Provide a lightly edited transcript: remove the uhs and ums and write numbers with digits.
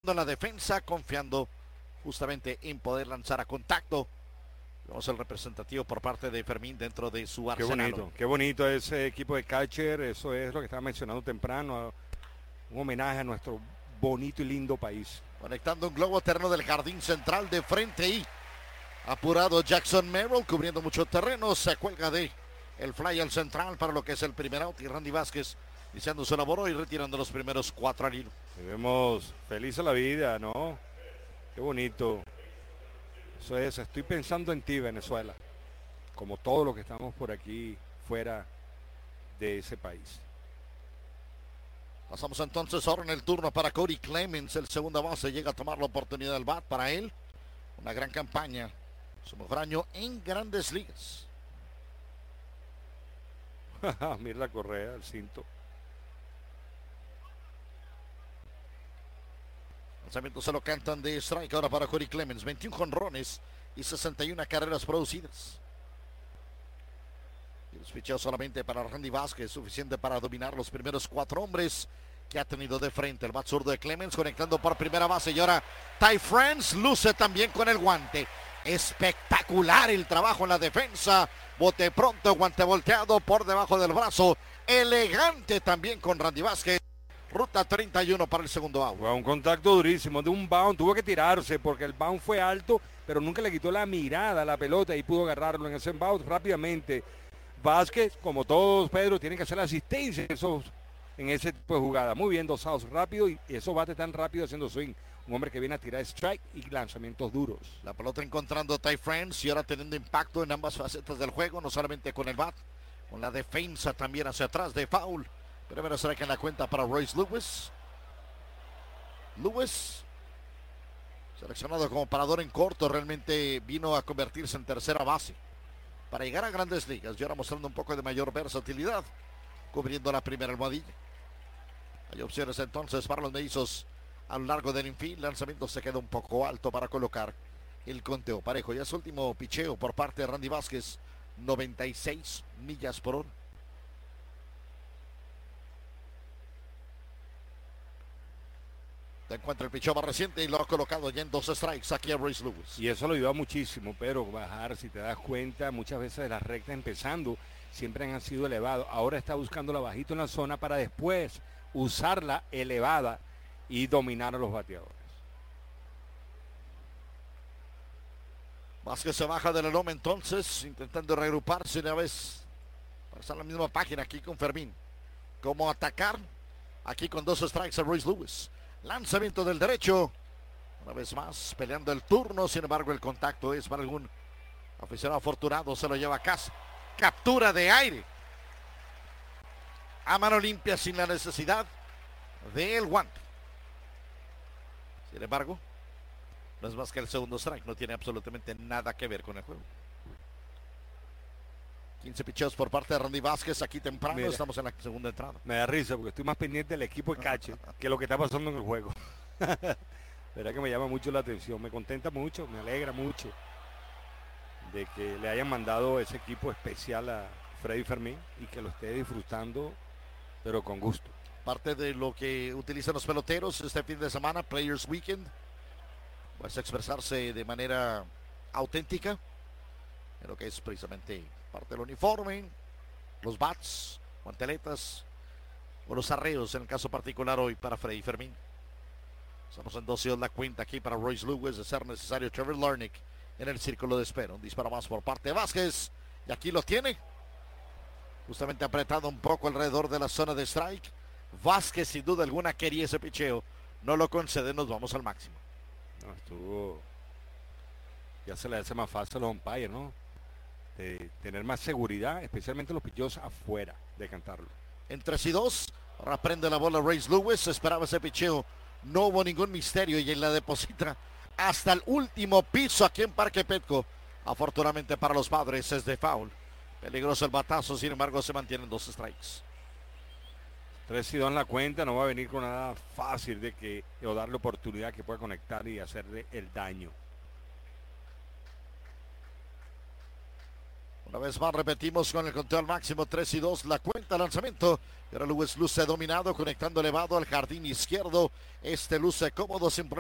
en la defensa, confiando justamente en poder lanzar a contacto. Vemos el representativo por parte de Fermín dentro de su arsenal. Qué bonito ese equipo de catcher. Eso es lo que estaba mencionando temprano. Un homenaje a nuestro bonito y lindo país. Conectando un globo terreno del jardín central de frente y apurado Jackson Merrill, cubriendo mucho terreno. Se cuelga de el fly al central para lo que es el primer out. Y Randy Vázquez iniciando su labor y retirando los primeros 4 al hilo. Vemos feliz a la vida, ¿no? Qué bonito. Eso es, estoy pensando en ti, Venezuela. Como todos los que estamos por aquí fuera de ese país. Pasamos entonces ahora en el turno para Cody Clemens, el segunda base, llega a tomar la oportunidad del bat para él. Una gran campaña, su mejor año en Grandes Ligas. Mira la correa, el cinto. Lanzamiento se lo cantan de strike ahora para Cody Clemens, 21 jonrones y 61 carreras producidas. Y los picheos solamente para Randy Vázquez, suficiente para dominar los primeros 4 hombres que ha tenido de frente. El bat zurdo de Clemens conectando por primera base y ahora Ty France luce también con el guante. Espectacular el trabajo en la defensa. Bote pronto, guante volteado por debajo del brazo. Elegante también con Randy Vázquez. Ruta 31 para el segundo out. Un contacto durísimo de un bound. Tuvo que tirarse porque el bound fue alto, pero nunca le quitó la mirada a la pelota y pudo agarrarlo en ese bound rápidamente. Vázquez, como todos, Pedro, tiene que hacer asistencia en ese tipo de jugada. Muy bien, 2 outs rápido y esos bates tan rápido haciendo swing. Un hombre que viene a tirar strike y lanzamientos duros. La pelota encontrando a Ty France y ahora teniendo impacto en ambas facetas del juego, no solamente con el bat, con la defensa también hacia atrás de foul. Primero strike en la cuenta para Royce Lewis. Lewis, seleccionado como parador en corto, realmente vino a convertirse en tercera base para llegar a Grandes Ligas y ahora mostrando un poco de mayor versatilidad, cubriendo la primera almohadilla. Hay opciones entonces para los mellizos a lo largo del infield. Lanzamiento se queda un poco alto para colocar el conteo parejo. Ya es último picheo por parte de Randy Vázquez, 96 millas por hora. Te encuentra el picheo más reciente y lo ha colocado ya en 2 strikes aquí a Royce Lewis. Y eso lo ayuda muchísimo, pero bajar, si te das cuenta, muchas veces las rectas empezando siempre han sido elevados. Ahora está buscando la bajito en la zona para después usarla elevada y dominar a los bateadores. Vázquez se baja del elome entonces, intentando reagruparse una vez para estar en la misma página aquí con Fermín. Cómo atacar aquí con 2 strikes a Royce Lewis. Lanzamiento del derecho. Una vez más peleando el turno. Sin embargo, el contacto es para algún aficionado afortunado. Se lo lleva a casa. Captura de aire. A mano limpia sin la necesidad del guante. Sin embargo, no es más que el segundo strike. No tiene absolutamente nada que ver con el juego. 15 picheos por parte de Randy Vázquez aquí temprano. Mira, estamos en la segunda entrada. Me da risa porque estoy más pendiente del equipo de catcher que lo que está pasando en el juego. Verdad que me llama mucho la atención. Me contenta mucho, me alegra mucho de que le hayan mandado ese equipo especial a Freddy Fermín y que lo esté disfrutando, pero con gusto. Parte de lo que utilizan los peloteros este fin de semana, Players Weekend, pues expresarse de manera auténtica en lo que es precisamente parte del uniforme, los bats, guanteletas o los arreos en el caso particular hoy para Freddy Fermín. Estamos en 12 la cuenta aquí para Royce Lewis, de ser necesario Trevor Larnach en el círculo de espera. Un disparo más por parte de Vázquez y aquí lo tiene, justamente apretado un poco alrededor de la zona de strike. Vázquez sin duda alguna quería ese picheo, no lo concede, nos vamos al máximo. No, estuvo, ya se le hace más fácil a los umpires, ¿no? De tener más seguridad, especialmente los picheos afuera de cantarlo. En 3-2, ahora prende la bola Royce Lewis, esperaba ese picheo, no hubo ningún misterio y él la deposita hasta el último piso aquí en Parque Petco. Afortunadamente para los Padres es de foul. Peligroso el batazo, sin embargo se mantienen 2 strikes. 3-2 en la cuenta, no va a venir con nada fácil o darle oportunidad que pueda conectar y hacerle el daño. Una vez más repetimos con el conteo al máximo, 3-2 la cuenta, lanzamiento. Y ahora Lewis luce dominado, conectando elevado al jardín izquierdo. Luce cómodo sin problema.